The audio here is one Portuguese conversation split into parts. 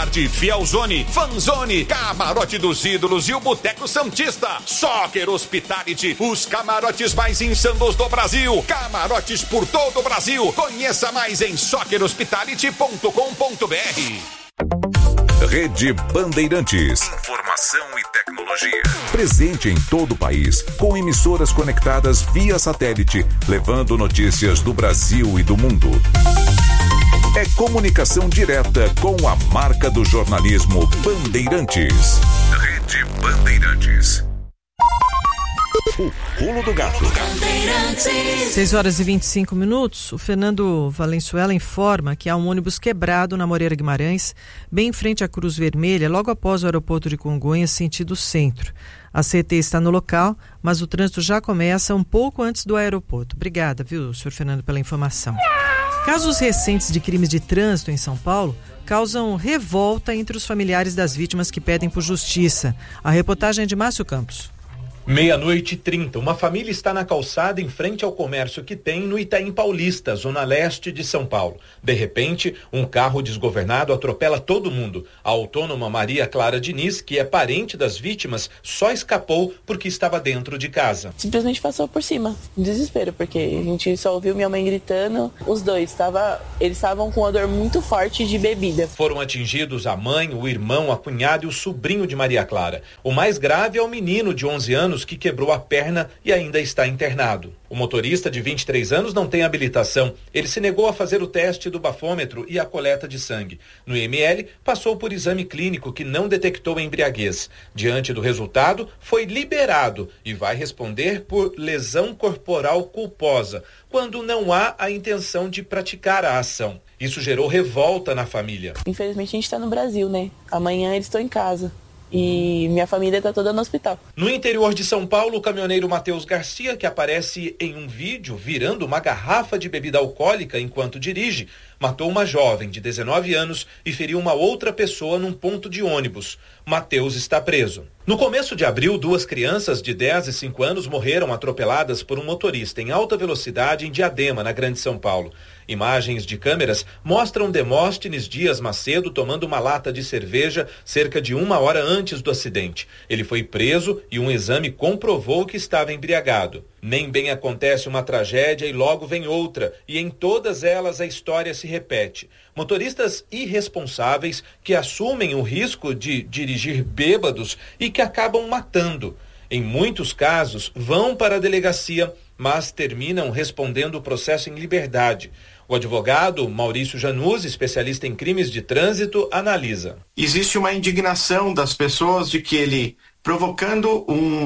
Boulevard, Fielzone, Fanzone, Camarote dos Ídolos e o Boteco Santista. Soccer Hospitality, os camarotes mais insanos do Brasil. Camarotes por todo o Brasil. Conheça mais em soccerhospitality.com.br. Rede Bandeirantes. Informação e tecnologia. Presente em todo o país, com emissoras conectadas via satélite, levando notícias do Brasil e do mundo. É comunicação direta com a marca do jornalismo Bandeirantes. Rede Bandeirantes. O Pulo do Gato. 6h25. O Fernando Valenzuela informa que há um ônibus quebrado na Moreira Guimarães, bem em frente à Cruz Vermelha, logo após o aeroporto de Congonhas, sentido centro. A CT está no local, mas o trânsito já começa um pouco antes do aeroporto. Obrigada, viu, senhor Fernando, pela informação. Casos recentes de crimes de trânsito em São Paulo causam revolta entre os familiares das vítimas que pedem por justiça. A reportagem é de Márcio Campos. 00:30, uma família está na calçada em frente ao comércio que tem no Itaim Paulista, zona leste de São Paulo. De repente, um carro desgovernado atropela todo mundo. A autônoma Maria Clara Diniz, que é parente das vítimas, só escapou porque estava dentro de casa. Simplesmente passou por cima, em desespero, porque a gente só ouviu minha mãe gritando. Os dois, eles estavam com uma dor muito forte de bebida. Foram atingidos a mãe, o irmão, a cunhada e o sobrinho de Maria Clara. O mais grave é o menino de 11 anos que quebrou a perna e ainda está internado. O motorista de 23 anos não tem habilitação. Ele se negou a fazer o teste do bafômetro e a coleta de sangue. No IML, passou por exame clínico que não detectou embriaguez. Diante do resultado, foi liberado e vai responder por lesão corporal culposa, quando não há a intenção de praticar a ação. Isso gerou revolta na família. Infelizmente a gente está no Brasil, né? Amanhã eles estão em casa. E minha família está toda no hospital. No interior de São Paulo, o caminhoneiro Matheus Garcia, que aparece em um vídeo virando uma garrafa de bebida alcoólica enquanto dirige, matou uma jovem de 19 anos e feriu uma outra pessoa num ponto de ônibus. Matheus está preso. No começo de abril, 2 crianças de 10 e 5 anos morreram atropeladas por um motorista em alta velocidade em Diadema, na Grande São Paulo. Imagens de câmeras mostram Demóstenes Dias Macedo tomando uma lata de cerveja cerca de 1 hora antes do acidente. Ele foi preso e um exame comprovou que estava embriagado. Nem bem acontece uma tragédia e logo vem outra, e em todas elas a história se repete. Motoristas irresponsáveis que assumem o risco de dirigir bêbados e que acabam matando. Em muitos casos, vão para a delegacia, mas terminam respondendo o processo em liberdade. O advogado Maurício Januzzi, especialista em crimes de trânsito, analisa. Existe uma indignação das pessoas de que ele, provocando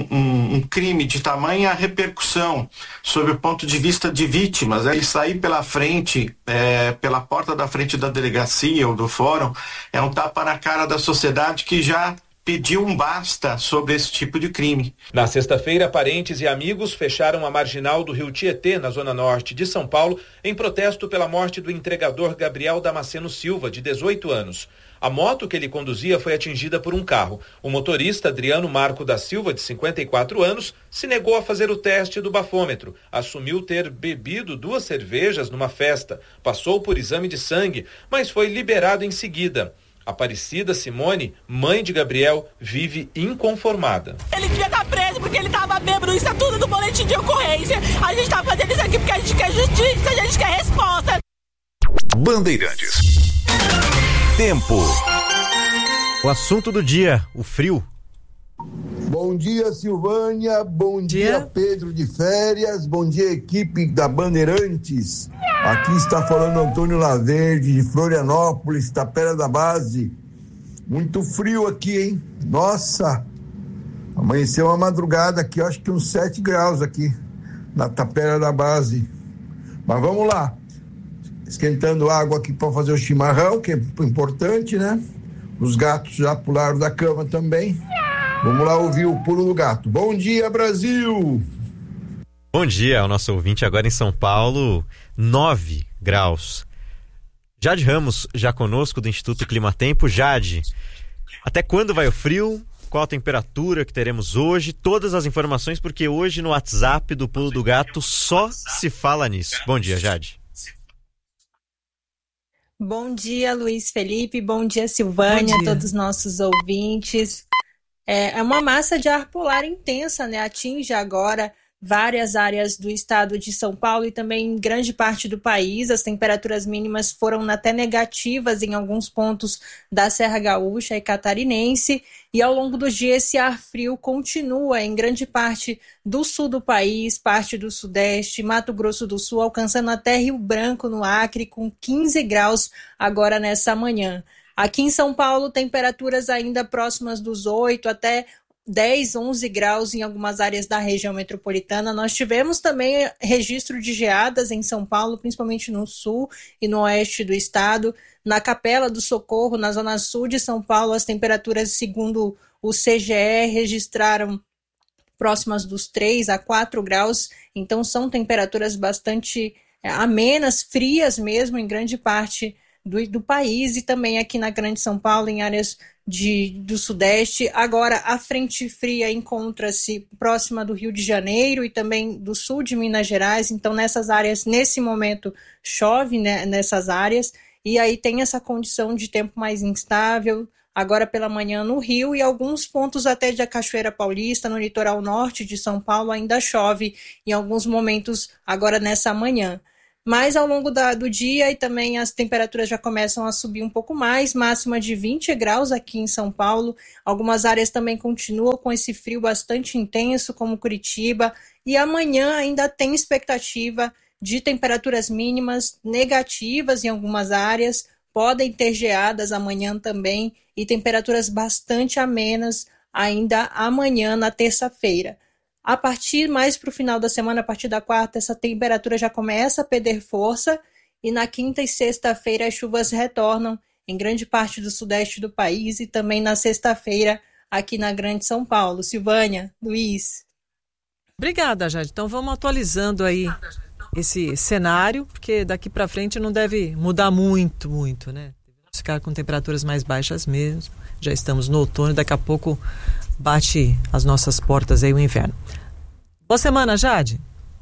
um crime de tamanha repercussão sob o ponto de vista de vítimas, ele sair pela frente, pela porta da frente da delegacia ou do fórum, é um tapa na cara da sociedade que já pediu um basta sobre esse tipo de crime. Na sexta-feira, parentes e amigos fecharam a marginal do Rio Tietê, na zona norte de São Paulo, em protesto pela morte do entregador Gabriel Damasceno Silva, de 18 anos. A moto que ele conduzia foi atingida por um carro. O motorista Adriano Marco da Silva, de 54 anos, se negou a fazer o teste do bafômetro. Assumiu ter bebido 2 cervejas numa festa. Passou por exame de sangue, mas foi liberado em seguida. Aparecida Simone, mãe de Gabriel, vive inconformada. Ele devia estar preso porque ele estava bêbado. Isso é tudo do boletim de ocorrência. A gente está fazendo isso aqui porque a gente quer justiça, a gente quer resposta. Bandeirantes. Tempo. O assunto do dia, o frio. Bom dia, Silvânia. Bom dia, Pedro de Férias. Bom dia, equipe da Bandeirantes. Aqui está falando Antônio Laverde, de Florianópolis, Tapera da Base. Muito frio aqui, hein? Nossa! Amanheceu uma madrugada aqui, acho que uns 7 graus aqui, na Tapera da Base. Mas vamos lá. Esquentando água aqui para fazer o chimarrão, que é importante, né? Os gatos já pularam da cama também. Vamos lá ouvir o pulo do gato. Bom dia, Brasil! Bom dia ao nosso ouvinte agora em São Paulo, 9 graus. Jade Ramos já conosco do Instituto Climatempo. Jade, até quando vai o frio? Qual a temperatura que teremos hoje? Todas as informações, porque hoje no WhatsApp do Pulo do Gato só se fala nisso. Bom dia, Jade. Bom dia, Luiz Felipe. Bom dia, Silvânia, todos os nossos ouvintes. É uma massa de ar polar intensa, né? Atinge agora várias áreas do estado de São Paulo e também em grande parte do país. As temperaturas mínimas foram até negativas em alguns pontos da Serra Gaúcha e Catarinense. E ao longo do dia esse ar frio continua em grande parte do sul do país, parte do sudeste, Mato Grosso do Sul, alcançando até Rio Branco, no Acre, com 15 graus agora nessa manhã. Aqui em São Paulo, temperaturas ainda próximas dos 8 até 10, 11 graus em algumas áreas da região metropolitana. Nós tivemos também registro de geadas em São Paulo, principalmente no sul e no oeste do estado. Na Capela do Socorro, na zona sul de São Paulo, as temperaturas, segundo o CGE, registraram próximas dos 3 a 4 graus. Então são temperaturas bastante amenas, frias mesmo, em grande parte do país e também aqui na Grande São Paulo, em áreas do Sudeste. Agora, a frente fria encontra-se próxima do Rio de Janeiro e também do sul de Minas Gerais. Então, nessas áreas, nesse momento, chove, né, nessas áreas. E aí tem essa condição de tempo mais instável, agora pela manhã no Rio e alguns pontos até da Cachoeira Paulista, no litoral norte de São Paulo, ainda chove em alguns momentos agora nessa manhã. Mas ao longo do dia e também as temperaturas já começam a subir um pouco mais, máxima de 20 graus aqui em São Paulo. Algumas áreas também continuam com esse frio bastante intenso, como Curitiba. E amanhã ainda tem expectativa de temperaturas mínimas negativas em algumas áreas. Podem ter geadas amanhã também e temperaturas bastante amenas ainda amanhã, na terça-feira. A partir mais para o final da semana, a partir da quarta, essa temperatura já começa a perder força e na quinta e sexta-feira as chuvas retornam em grande parte do sudeste do país e também na sexta-feira aqui na Grande São Paulo. Silvânia, Luiz. Obrigada, Jade. Então vamos atualizando aí esse cenário, porque daqui para frente não deve mudar muito, né? Devemos ficar com temperaturas mais baixas mesmo. Já estamos no outono e daqui a pouco bate as nossas portas aí o inverno. Boa semana, Jade.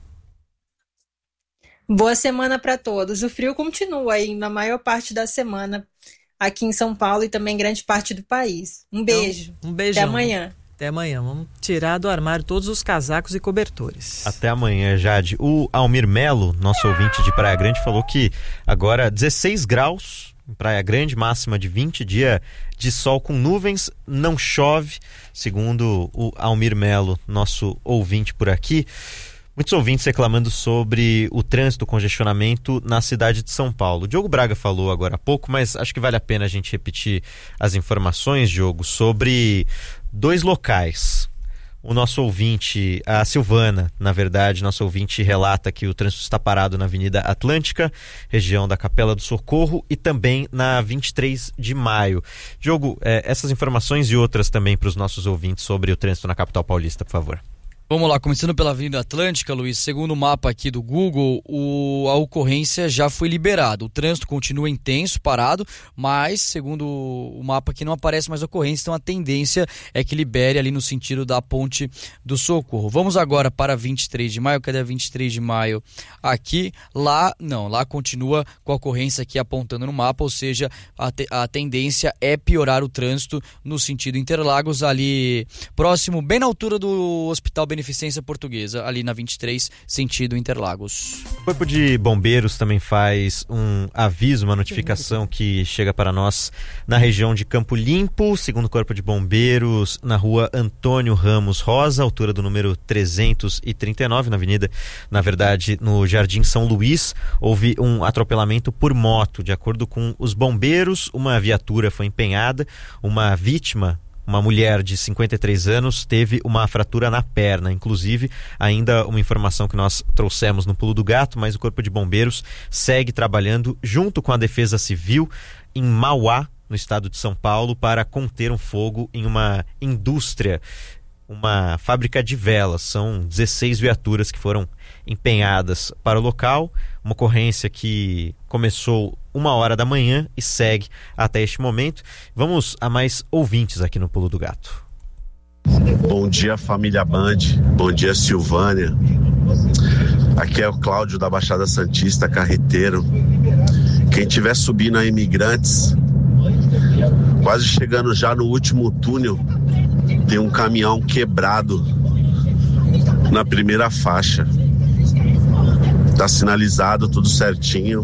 Boa semana para todos. O frio continua aí na maior parte da semana aqui em São Paulo e também grande parte do país. Um beijo. Um beijão. Até amanhã. Até amanhã. Vamos tirar do armário todos os casacos e cobertores. Até amanhã, Jade. O Almir Melo, nosso ouvinte de Praia Grande, falou que agora 16 graus em Praia Grande, máxima de 20, dia de sol com nuvens, não chove, segundo o Almir Melo, nosso ouvinte por aqui. Muitos ouvintes reclamando sobre o trânsito, o congestionamento na cidade de São Paulo. O Diogo Braga falou agora há pouco, mas acho que vale a pena a gente repetir as informações, Diogo, sobre 2 locais. O nosso ouvinte, a Silvana, na verdade, nosso ouvinte relata que o trânsito está parado na Avenida Atlântica, região da Capela do Socorro e também na 23 de maio. Diogo, essas informações e outras também para os nossos ouvintes sobre o trânsito na capital paulista, por favor. Vamos lá, começando pela Avenida Atlântica, Luiz, segundo o mapa aqui do Google, a ocorrência já foi liberada. O trânsito continua intenso, parado, mas segundo o mapa aqui não aparece mais ocorrência, então a tendência é que libere ali no sentido da Ponte do Socorro. Vamos agora para 23 de maio, cadê a 23 de maio? Aqui, lá continua com a ocorrência aqui apontando no mapa, ou seja, a tendência é piorar o trânsito no sentido Interlagos, ali próximo, bem na altura do Hospital Beneficência Portuguesa, ali na 23, sentido Interlagos. O Corpo de Bombeiros também faz um aviso, uma notificação que chega para nós na região de Campo Limpo, segundo o Corpo de Bombeiros, na rua Antônio Ramos Rosa, altura do número 339, na avenida, na verdade, no Jardim São Luís, houve um atropelamento por moto. De acordo com os bombeiros, uma viatura foi empenhada, uma vítima, uma mulher de 53 anos, teve uma fratura na perna. Inclusive, ainda uma informação que nós trouxemos no Pulo do Gato, mas o Corpo de Bombeiros segue trabalhando junto com a Defesa Civil em Mauá, no estado de São Paulo, para conter um fogo em uma indústria, uma fábrica de velas. São 16 viaturas que foram empenhadas para o local, uma ocorrência que começou 1h da manhã e segue até este momento. Vamos a mais ouvintes aqui no Pulo do Gato. Bom dia, família Band. Bom dia, Silvânia. Aqui é o Cláudio da Baixada Santista, carreteiro. Quem estiver subindo a Imigrantes, quase chegando já no último túnel, tem um caminhão quebrado na primeira faixa. Tá sinalizado, tudo certinho.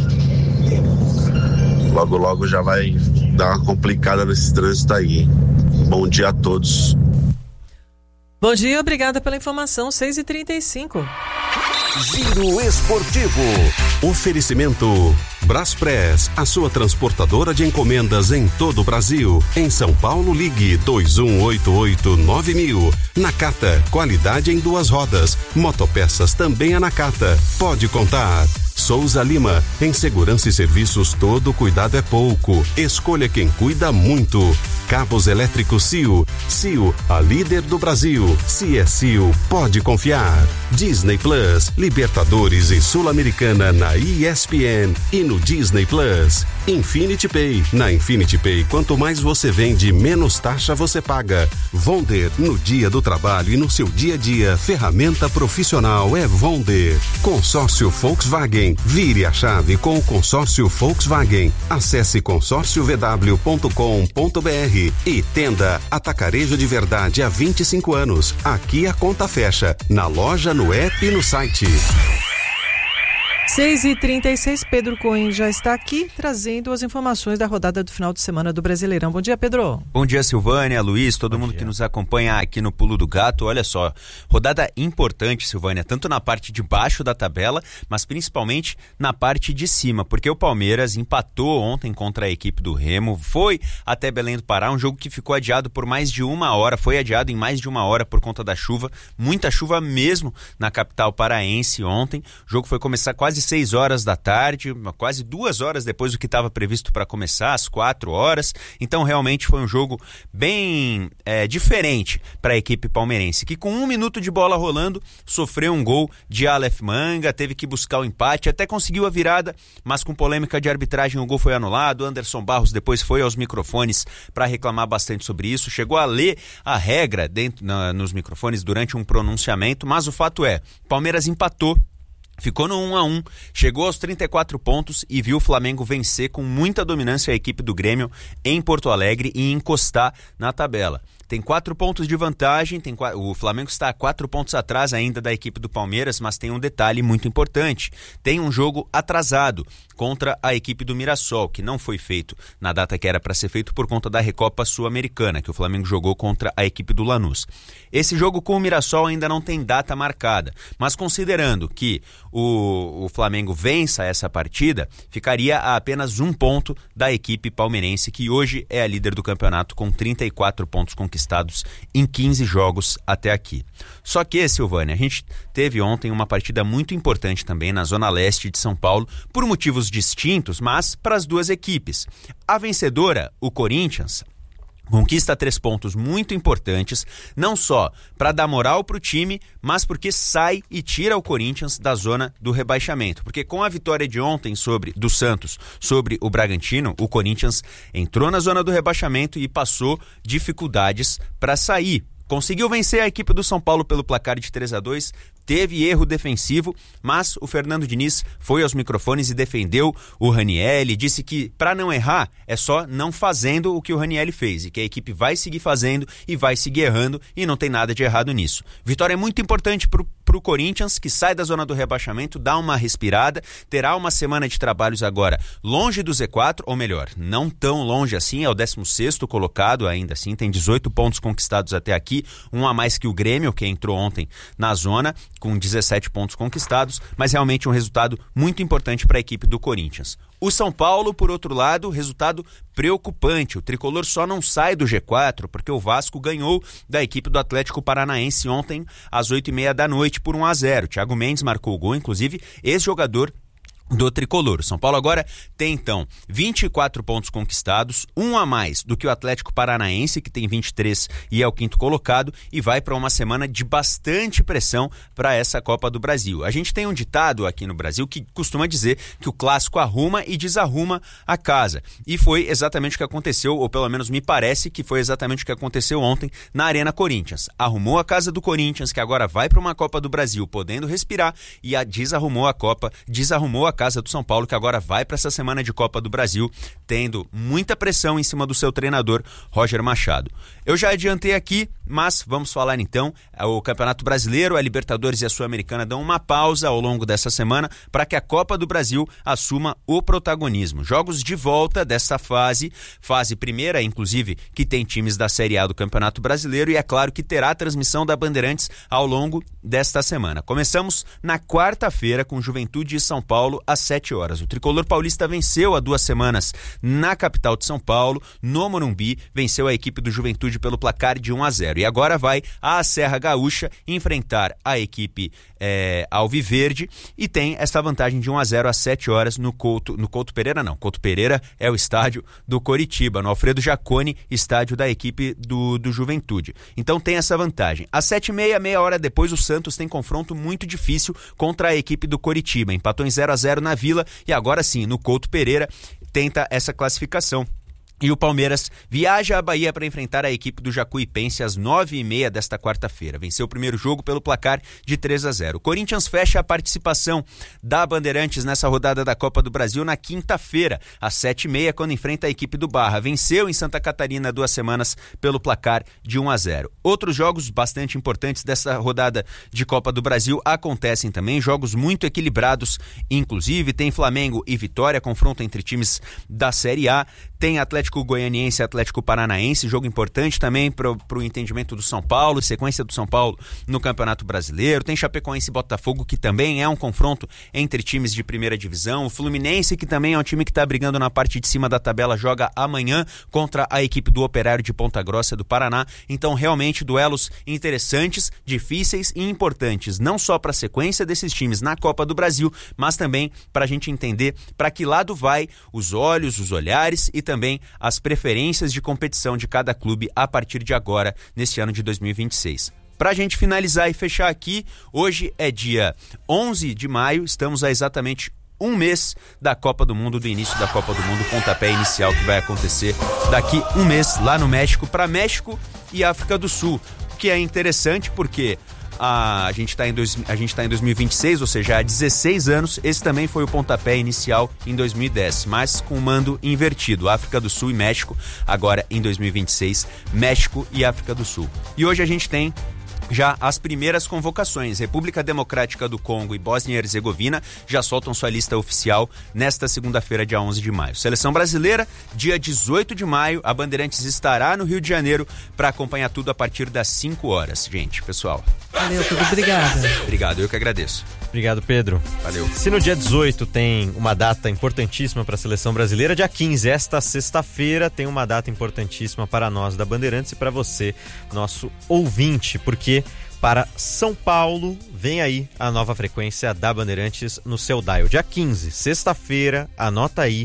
Logo, logo já vai dar uma complicada nesse trânsito aí, hein? Bom dia a todos. Bom dia, obrigada pela informação. 6h35. Giro Esportivo. Oferecimento Braspress, a sua transportadora de encomendas em todo o Brasil. Em São Paulo, ligue 2188-9000. Nakata, qualidade em 2 rodas. Motopeças também a Nakata. Pode contar. Souza Lima, em segurança e serviços todo cuidado é pouco. Escolha quem cuida muito. Cabos elétricos CIO. CIO, a líder do Brasil. Se é CIO, pode confiar. Disney Plus, Libertadores e Sul-Americana na ESPN e no Disney Plus. Infinity Pay. Na Infinity Pay, quanto mais você vende, menos taxa você paga. Vonder, no dia do trabalho e no seu dia a dia, ferramenta profissional é Vonder. Consórcio Volkswagen. Vire a chave com o consórcio Volkswagen. Acesse consórciovw.com.br e Tenda Atacarejo de Verdade há 25 anos. Aqui a conta fecha, na loja, no app e no site. 6h36, Pedro Cohen já está aqui trazendo as informações da rodada do final de semana do Brasileirão. Bom dia, Pedro. Bom dia, Silvânia, Luiz, todo mundo que nos acompanha aqui no Pulo do Gato. Olha só, rodada importante, Silvânia, tanto na parte de baixo da tabela, mas principalmente na parte de cima, porque o Palmeiras empatou ontem contra a equipe do Remo, foi até Belém do Pará, um jogo que ficou adiado por mais de 1 hora, foi adiado em mais de 1 hora por conta da chuva, muita chuva mesmo na capital paraense ontem. O jogo foi começar quase 6 horas da tarde, quase 2 horas depois do que estava previsto para começar, às 4 horas. Então realmente foi um jogo bem diferente para a equipe palmeirense, que com 1 minuto de bola rolando, sofreu um gol de Aleph Manga, teve que buscar o empate, até conseguiu a virada, mas com polêmica de arbitragem o gol foi anulado. Anderson Barros depois foi aos microfones para reclamar bastante sobre isso, chegou a ler a regra nos microfones durante um pronunciamento, mas o fato é, Palmeiras empatou, ficou no 1-1, chegou aos 34 pontos e viu o Flamengo vencer com muita dominância a equipe do Grêmio em Porto Alegre e encostar na tabela. Tem 4 pontos de vantagem, o Flamengo está a 4 pontos atrás ainda da equipe do Palmeiras, mas tem um detalhe muito importante. Tem um jogo atrasado contra a equipe do Mirassol, que não foi feito na data que era para ser feito por conta da Recopa Sul-Americana, que o Flamengo jogou contra a equipe do Lanús. Esse jogo com o Mirassol ainda não tem data marcada, mas considerando que o Flamengo vença essa partida, ficaria a apenas 1 ponto da equipe palmeirense, que hoje é a líder do campeonato com 34 pontos conquistados em 15 jogos até aqui. Só que, Silvânia, a gente teve ontem uma partida muito importante também na Zona Leste de São Paulo, por motivos distintos, mas para as duas equipes. A vencedora, o Corinthians, conquista 3 pontos muito importantes, não só para dar moral para o time, mas porque sai e tira o Corinthians da zona do rebaixamento. Porque com a vitória de ontem do Santos sobre o Bragantino, o Corinthians entrou na zona do rebaixamento e passou dificuldades para sair. Conseguiu vencer a equipe do São Paulo pelo placar de 3-2, teve erro defensivo, mas o Fernando Diniz foi aos microfones e defendeu o Ranielli, disse que para não errar é só não fazendo o que o Ranielli fez e que a equipe vai seguir fazendo e vai seguir errando e não tem nada de errado nisso. Vitória muito importante pro Corinthians, que sai da zona do rebaixamento, dá uma respirada, terá uma semana de trabalhos agora longe do Z4, ou melhor, não tão longe assim, é o 16º colocado ainda assim, tem 18 pontos conquistados até aqui, um a mais que o Grêmio, que entrou ontem na zona, com 17 pontos conquistados, mas realmente um resultado muito importante para a equipe do Corinthians. O São Paulo, por outro lado, resultado preocupante. O tricolor só não sai do G4 porque o Vasco ganhou da equipe do Atlético Paranaense ontem às 8h30 da noite por 1-0. Thiago Mendes marcou o gol, inclusive ex-jogador do tricolor. O São Paulo agora tem então 24 pontos conquistados, um a mais do que o Atlético Paranaense, que tem 23 e é o 5º colocado, e vai para uma semana de bastante pressão para essa Copa do Brasil. A gente tem um ditado aqui no Brasil que costuma dizer que o clássico arruma e desarruma a casa, e foi exatamente o que aconteceu, ou pelo menos me parece que foi exatamente o que aconteceu ontem na Arena Corinthians. Arrumou a casa do Corinthians, que agora vai para uma Copa do Brasil podendo respirar, e desarrumou a casa casa do São Paulo, que agora vai para essa semana de Copa do Brasil, tendo muita pressão em cima do seu treinador, Roger Machado. Eu já adiantei aqui, mas vamos falar então. O Campeonato Brasileiro, a Libertadores e a Sul-Americana dão uma pausa ao longo dessa semana para que a Copa do Brasil assuma o protagonismo. Jogos de volta dessa fase primeira, inclusive, que tem times da Série A do Campeonato Brasileiro, e é claro que terá a transmissão da Bandeirantes ao longo desta semana. Começamos na quarta-feira com Juventude e São Paulo às 7 horas. O tricolor paulista venceu há 2 semanas na capital de São Paulo, no Morumbi, venceu a equipe do Juventude pelo placar de 1-0. E agora vai à Serra Gaúcha enfrentar a equipe alviverde e tem essa vantagem de 1-0 às 7 horas no Couto Pereira. Não, Couto Pereira é o estádio do Coritiba, no Alfredo Jaconi, estádio da equipe do Juventude. Então tem essa vantagem. Às 7h30, meia hora depois, o Santos tem confronto muito difícil contra a equipe do Coritiba. Empatou em 0-0 na Vila e agora sim, no Couto Pereira, tenta essa classificação. E o Palmeiras viaja à Bahia para enfrentar a equipe do Jacuipense às 9h30 desta quarta-feira. Venceu o primeiro jogo pelo placar de 3-0. O Corinthians fecha a participação da Bandeirantes nessa rodada da Copa do Brasil na quinta-feira, às 7h30, quando enfrenta a equipe do Barra. Venceu em Santa Catarina há 2 semanas pelo placar de 1-0. Outros jogos bastante importantes dessa rodada de Copa do Brasil acontecem também. Jogos muito equilibrados, inclusive. Tem Flamengo e Vitória, confronto entre times da Série A. Tem Atlético Goianiense e Atlético Paranaense, jogo importante também para o entendimento do São Paulo, sequência do São Paulo no Campeonato Brasileiro. Tem Chapecoense e Botafogo, que também é um confronto entre times de primeira divisão. O Fluminense, que também é um time que está brigando na parte de cima da tabela, joga amanhã contra a equipe do Operário de Ponta Grossa do Paraná. Então, realmente, duelos interessantes, difíceis e importantes, não só para a sequência desses times na Copa do Brasil, mas também para a gente entender para que lado vai os olhos, os olhares e também as preferências de competição de cada clube a partir de agora, neste ano de 2026. Para a gente finalizar e fechar aqui, hoje é dia 11 de maio, estamos a exatamente um mês da Copa do Mundo, do início da Copa do Mundo, pontapé inicial que vai acontecer daqui um mês lá no México, para México e África do Sul, o que é interessante porque a gente está em 2026, ou seja, há 16 anos. Esse também foi o pontapé inicial em 2010, mas com o mando invertido, África do Sul e México. Agora em 2026, México e África do Sul. E hoje a gente tem já as primeiras convocações. República Democrática do Congo e Bósnia e Herzegovina já soltam sua lista oficial nesta segunda-feira, dia 11 de maio. Seleção brasileira, dia 18 de maio, a Bandeirantes estará no Rio de Janeiro para acompanhar tudo a partir das 5 horas. Gente, pessoal. Valeu, Pedro. Obrigado. Obrigado, eu que agradeço. Obrigado, Pedro. Valeu. Se no dia 18 tem uma data importantíssima para a seleção brasileira, dia 15, esta sexta-feira, tem uma data importantíssima para nós da Bandeirantes e para você, nosso ouvinte, porque para São Paulo vem aí a nova frequência da Bandeirantes no seu dial. Dia 15, sexta-feira, anota aí,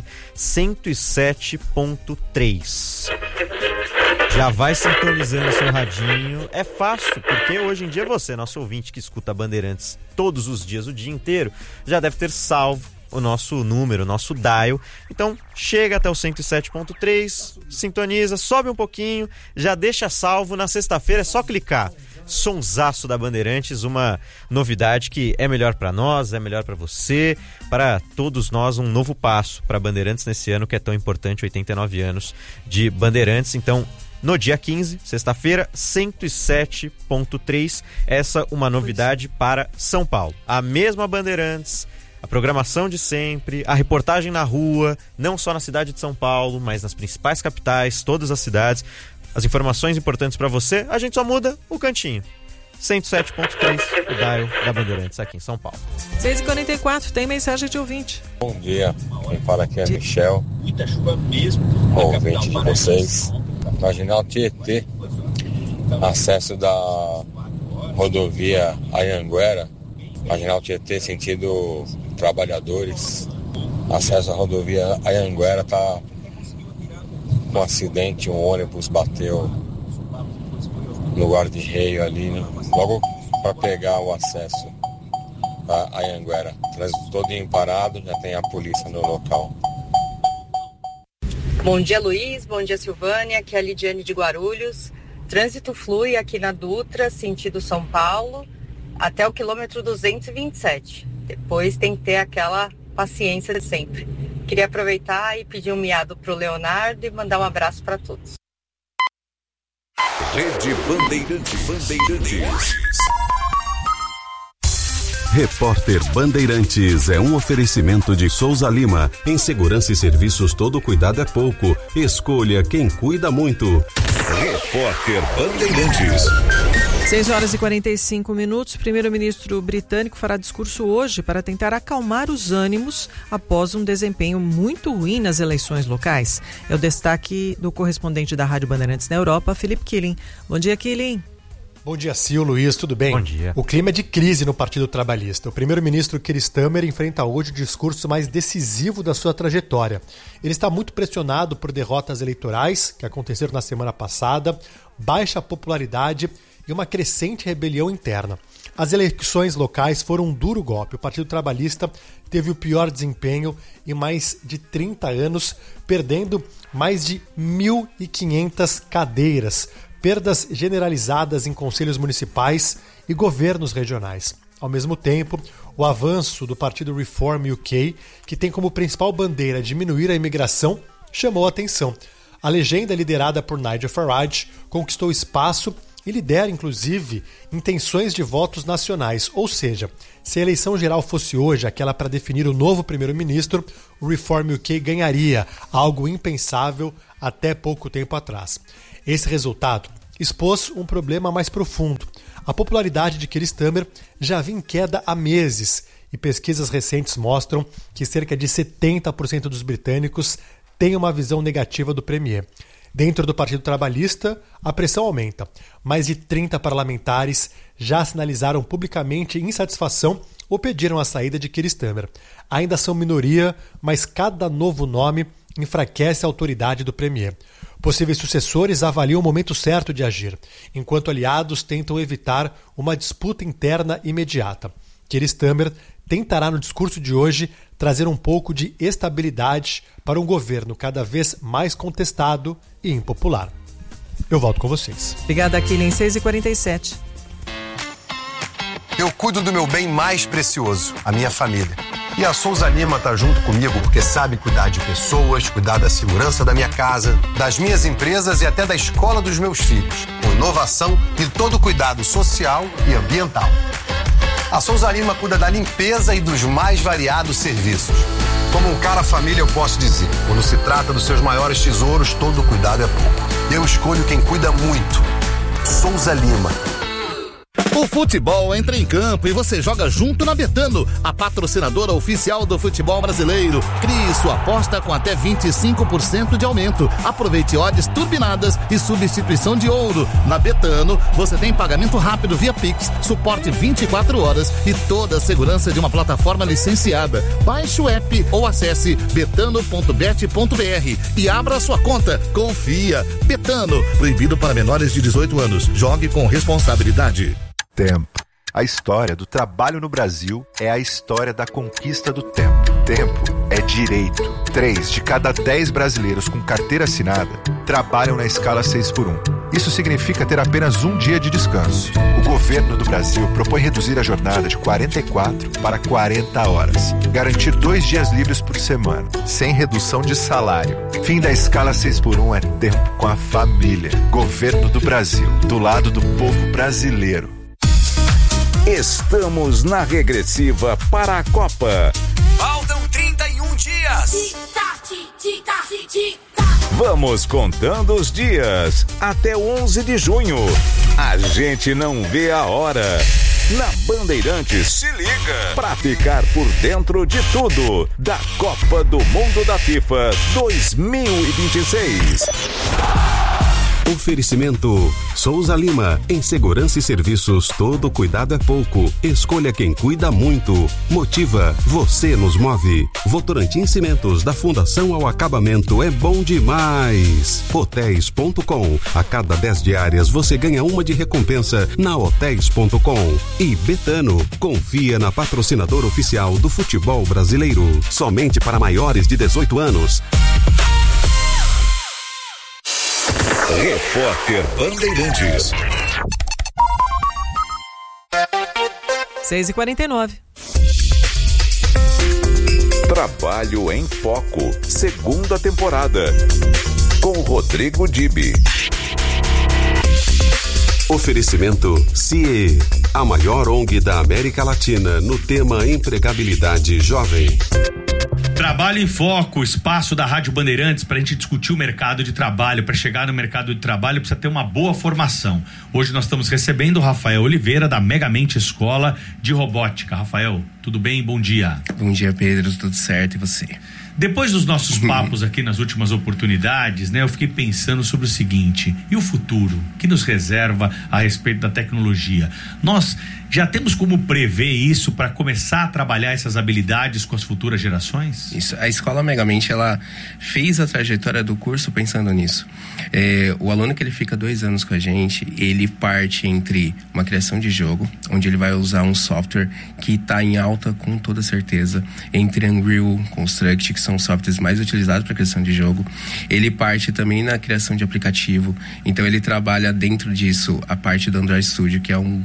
107.3. Já vai sintonizando seu radinho. É fácil, porque hoje em dia você, nosso ouvinte que escuta Bandeirantes todos os dias, o dia inteiro, já deve ter salvo o nosso número, o nosso dial. Então, chega até o 107.3, sintoniza, sobe um pouquinho, já deixa salvo. Na sexta-feira é só clicar. Sonsaço da Bandeirantes, uma novidade que é melhor para nós, é melhor para você, para todos nós, um novo passo para Bandeirantes nesse ano que é tão importante, 89 anos de Bandeirantes. Então, no dia 15, sexta-feira, 107.3, essa uma novidade para São Paulo. A mesma Bandeirantes, a programação de sempre, a reportagem na rua, não só na cidade de São Paulo, mas nas principais capitais, todas as cidades. As informações importantes para você, a gente só muda o cantinho. 107.3, o dial da Bandeirantes aqui em São Paulo. 6h44, tem mensagem de ouvinte. Bom dia, quem fala aqui é Michel, ouvinte de vocês. Marginal Tietê, acesso da rodovia Anhanguera, Marginal Tietê, sentido Trabalhadores, acesso à rodovia Anhanguera, tá com um acidente, um ônibus bateu no guarda-reio ali, logo para pegar o acesso a Anhanguera. Trânsito todo parado, já tem a polícia no local. Bom dia, Luiz. Bom dia, Silvânia. Aqui é a Lidiane de Guarulhos. Trânsito flui aqui na Dutra, sentido São Paulo, até o quilômetro 227. Depois tem que ter aquela paciência de sempre. Queria aproveitar e pedir um miado para o Leonardo e mandar um abraço para todos. Rede Bandeirantes. Repórter Bandeirantes é um oferecimento de Souza Lima. Em segurança e serviços, todo cuidado é pouco. Escolha quem cuida muito. Repórter Bandeirantes. 6h45. Primeiro-ministro britânico fará discurso hoje para tentar acalmar os ânimos após um desempenho muito ruim nas eleições locais. É o destaque do correspondente da Rádio Bandeirantes na Europa, Felipe Killing. Bom dia, Killing. Bom dia, Sil, Luiz, tudo bem? Bom dia. O clima é de crise no Partido Trabalhista. O primeiro-ministro Keir Starmer enfrenta hoje o discurso mais decisivo da sua trajetória. Ele está muito pressionado por derrotas eleitorais, que aconteceram na semana passada, baixa popularidade e uma crescente rebelião interna. As eleições locais foram um duro golpe. O Partido Trabalhista teve o pior desempenho em mais de 30 anos, perdendo mais de 1.500 cadeiras, perdas generalizadas em conselhos municipais e governos regionais. Ao mesmo tempo, o avanço do partido Reform UK, que tem como principal bandeira diminuir a imigração, chamou a atenção. A legenda liderada por Nigel Farage conquistou espaço e lidera, inclusive, intenções de votos nacionais. Ou seja, se a eleição geral fosse hoje, aquela para definir o novo primeiro-ministro, o Reform UK ganharia, algo impensável até pouco tempo atrás. Esse resultado expôs um problema mais profundo. A popularidade de Keir Starmer já vinha em queda há meses e pesquisas recentes mostram que cerca de 70% dos britânicos têm uma visão negativa do Premier. Dentro do Partido Trabalhista, a pressão aumenta. Mais de 30 parlamentares já sinalizaram publicamente insatisfação ou pediram a saída de Keir Starmer. Ainda são minoria, mas cada novo nome enfraquece a autoridade do Premier. Possíveis sucessores avaliam o momento certo de agir, enquanto aliados tentam evitar uma disputa interna imediata. Keir Starmer tentará no discurso de hoje trazer um pouco de estabilidade para um governo cada vez mais contestado e impopular. Eu volto com vocês. Obrigada, Killing. 6h47. Eu cuido do meu bem mais precioso, a minha família. E a Souza Lima tá junto comigo porque sabe cuidar de pessoas, cuidar da segurança da minha casa, das minhas empresas e até da escola dos meus filhos, com inovação e todo cuidado social e ambiental. A Souza Lima cuida da limpeza e dos mais variados serviços. Como um cara família, eu posso dizer, quando se trata dos seus maiores tesouros, todo cuidado é pouco. Eu escolho quem cuida muito. Souza Lima. O futebol entra em campo e você joga junto na Betano, a patrocinadora oficial do futebol brasileiro. Crie sua aposta com até 25% de aumento. Aproveite odds turbinadas e substituição de ouro. Na Betano, você tem pagamento rápido via Pix, suporte 24 horas e toda a segurança de uma plataforma licenciada. Baixe o app ou acesse betano.bet.br e abra sua conta. Confia. Betano, proibido para menores de 18 anos. Jogue com responsabilidade. Tempo. A história do trabalho no Brasil é a história da conquista do tempo. Tempo é direito. 3 de cada 10 brasileiros com carteira assinada trabalham na escala 6x1. Isso significa ter apenas um dia de descanso. O governo do Brasil propõe reduzir a jornada de 44 para 40 horas. Garantir 2 dias livres por semana, sem redução de salário. Fim da escala 6x1 é tempo com a família. Governo do Brasil, do lado do povo brasileiro. Estamos na regressiva para a Copa. Faltam 31 dias. Vamos contando os dias até 11 de junho. A gente não vê a hora. Na Bandeirantes, se liga pra ficar por dentro de tudo da Copa do Mundo da FIFA 2026. Oferecimento Souza Lima. Em segurança e serviços, todo cuidado é pouco. Escolha quem cuida muito. Motiva, você nos move. Votorantim Cimentos, da fundação ao acabamento, é bom demais. Hotéis.com. A cada 10 diárias você ganha uma de recompensa na Hotéis.com. E Betano, confia na patrocinadora oficial do futebol brasileiro. Somente para maiores de 18 anos. Repórter Bandeirantes. 6h49. Trabalho em Foco, segunda temporada, com Rodrigo Dibi. Oferecimento CIE, a maior ONG da América Latina no tema empregabilidade jovem. Trabalho em Foco, espaço da Rádio Bandeirantes para a gente discutir o mercado de trabalho. Para chegar no mercado de trabalho precisa ter uma boa formação. Hoje nós estamos recebendo o Rafael Oliveira da Megamente Escola de Robótica. Rafael, tudo bem? Bom dia. Bom dia, Pedro, tudo certo, e você? Depois dos nossos papos aqui nas últimas oportunidades, né, eu fiquei pensando sobre o seguinte: e o futuro? O que nos reserva a respeito da tecnologia? Nós já temos como prever isso para começar a trabalhar essas habilidades com as futuras gerações? Isso, a Escola Megamente, ela fez a trajetória do curso pensando nisso. O aluno que ele fica 2 anos com a gente, ele parte entre uma criação de jogo, onde ele vai usar um software que está em alta com toda certeza, entre Unreal, Construct, que são os softwares mais utilizados para criação de jogo. Ele parte também na criação de aplicativo, então ele trabalha dentro disso a parte do Android Studio, que é um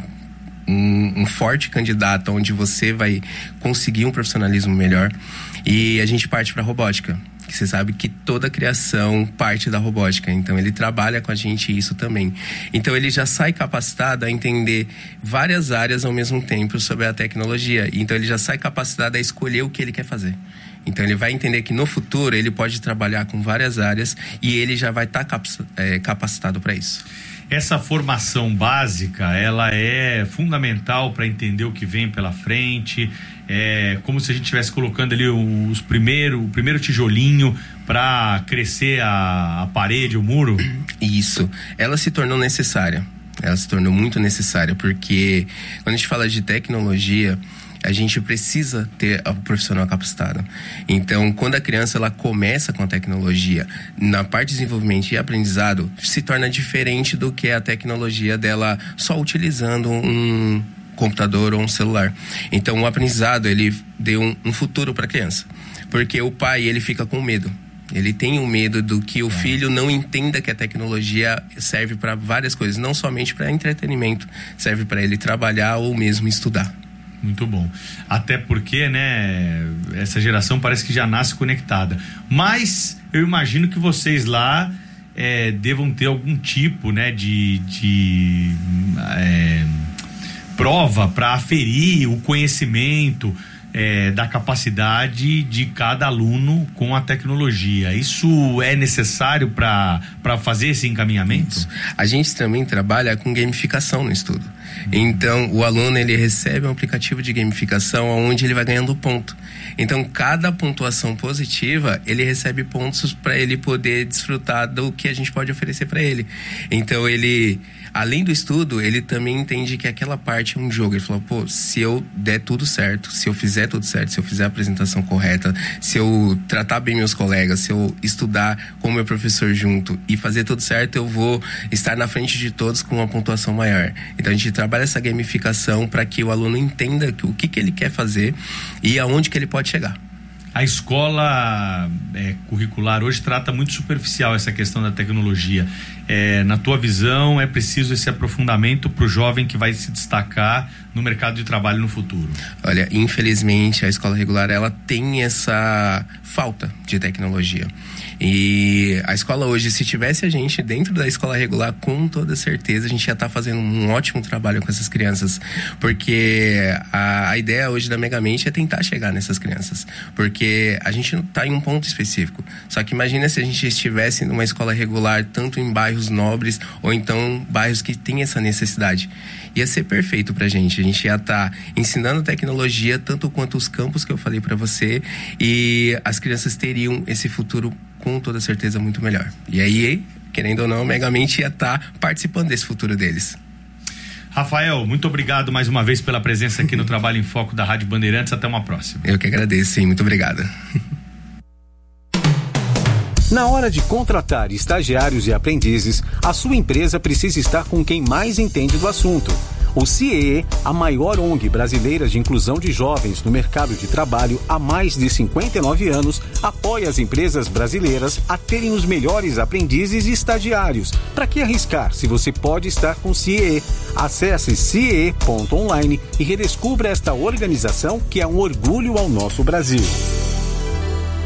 forte candidato onde você vai conseguir um profissionalismo melhor. E a gente parte para robótica, que você sabe que toda criação parte da robótica, então ele trabalha com a gente isso também. Então ele já sai capacitado a entender várias áreas ao mesmo tempo sobre a tecnologia, então ele já sai capacitado a escolher o que ele quer fazer. Então ele vai entender que no futuro ele pode trabalhar com várias áreas e ele já vai estar capacitado para isso. Essa formação básica, ela é fundamental para entender o que vem pela frente. É como se a gente estivesse colocando ali o primeiro tijolinho para crescer a parede, o muro. Isso. Ela se tornou necessária. Ela se tornou muito necessária, porque quando a gente fala de tecnologia, a gente precisa ter o profissional capacitado. Então, quando a criança ela começa com a tecnologia, na parte de desenvolvimento e aprendizado, se torna diferente do que a tecnologia dela só utilizando um computador ou um celular. Então, o aprendizado, ele deu um futuro para a criança. Porque o pai, ele fica com medo. Ele tem o medo do que o filho não entenda que a tecnologia serve para várias coisas, não somente para entretenimento, serve para ele trabalhar ou mesmo estudar. Muito bom. Até porque, né, essa geração parece que já nasce conectada. Mas eu imagino que vocês lá devam ter algum tipo, né, de prova para aferir o conhecimento da capacidade de cada aluno com a tecnologia. Isso é necessário para fazer esse encaminhamento? Isso. A gente também trabalha com gamificação no estudo. Então, o aluno, ele recebe um aplicativo de gamificação onde ele vai ganhando ponto. Então, cada pontuação positiva, ele recebe pontos para ele poder desfrutar do que a gente pode oferecer para ele. Então, ele, além do estudo, ele também entende que aquela parte é um jogo. Ele falou, pô, se eu der tudo certo, se eu fizer tudo certo, se eu fizer a apresentação correta, se eu tratar bem meus colegas, se eu estudar com o meu professor junto e fazer tudo certo, eu vou estar na frente de todos com uma pontuação maior. Então, a gente trabalha essa gamificação para que o aluno entenda o que ele quer fazer e aonde que ele pode chegar. A escola curricular hoje trata muito superficial essa questão da tecnologia. Na tua visão, é preciso esse aprofundamento para o jovem que vai se destacar no mercado de trabalho no futuro? Olha, infelizmente a escola regular ela tem essa falta de tecnologia. E a escola hoje, se tivesse a gente dentro da escola regular, com toda certeza a gente já está fazendo um ótimo trabalho com essas crianças, porque a ideia hoje da Megamente é tentar chegar nessas crianças, porque a gente não está em um ponto específico. Só que imagina se a gente estivesse numa escola regular, tanto em bairros nobres ou então bairros que têm essa necessidade. Ia ser perfeito pra gente. A gente ia estar ensinando tecnologia tanto quanto os campos que eu falei pra você, e as crianças teriam esse futuro com toda certeza muito melhor. E aí, querendo ou não, a Megamente ia estar participando desse futuro deles. Rafael, muito obrigado mais uma vez pela presença aqui no Trabalho em Foco da Rádio Bandeirantes. Até uma próxima. Eu que agradeço, sim. Muito obrigado. Na hora de contratar estagiários e aprendizes, a sua empresa precisa estar com quem mais entende do assunto. O CIE, a maior ONG brasileira de inclusão de jovens no mercado de trabalho há mais de 59 anos, apoia as empresas brasileiras a terem os melhores aprendizes e estagiários. Para que arriscar se você pode estar com o CIE? Acesse cie.online e redescubra esta organização que é um orgulho ao nosso Brasil.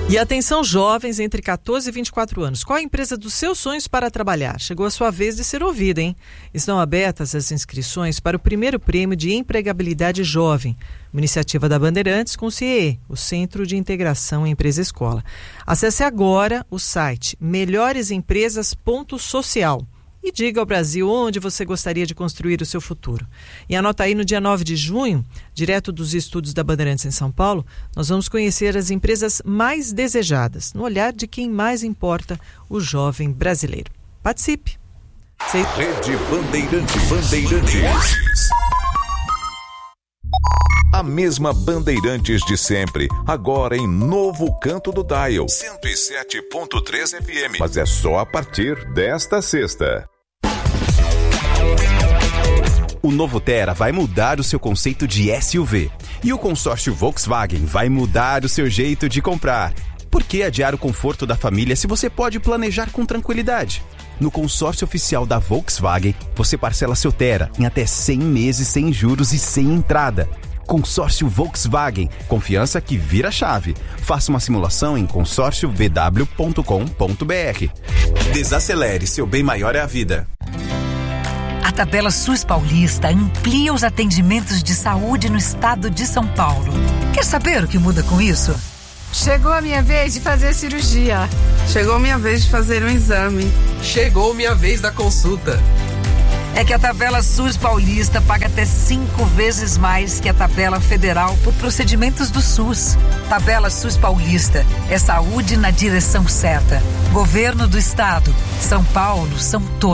E atenção, jovens entre 14 e 24 anos. Qual a empresa dos seus sonhos para trabalhar? Chegou a sua vez de ser ouvida, hein? Estão abertas as inscrições para o primeiro prêmio de empregabilidade jovem, uma iniciativa da Bandeirantes com o CIE, o Centro de Integração Empresa-Escola. Acesse agora o site melhoresempresas.social e diga ao Brasil onde você gostaria de construir o seu futuro. E anota aí, no dia 9 de junho, direto dos estúdios da Bandeirantes em São Paulo, nós vamos conhecer as empresas mais desejadas, no olhar de quem mais importa, o jovem brasileiro. Participe! Rede Bandeirantes. A mesma Bandeirantes de sempre, agora em novo canto do dial. 107.3 FM. Mas é só a partir desta sexta. O novo Tera vai mudar o seu conceito de SUV. E o consórcio Volkswagen vai mudar o seu jeito de comprar. Por que adiar o conforto da família se você pode planejar com tranquilidade? No consórcio oficial da Volkswagen, você parcela seu Tera em até 100 meses sem juros e sem entrada. Consórcio Volkswagen, confiança que vira chave. Faça uma simulação em consórciovw.com.br. Desacelere, seu bem maior é a vida. A Tabela SUS Paulista amplia os atendimentos de saúde no estado de São Paulo. Quer saber o que muda com isso? Chegou a minha vez de fazer a cirurgia. Chegou minha vez de fazer um exame. Chegou minha vez da consulta. É que a Tabela SUS Paulista paga até 5 vezes mais que a tabela federal por procedimentos do SUS. Tabela SUS Paulista é saúde na direção certa. Governo do Estado. São Paulo, são todos.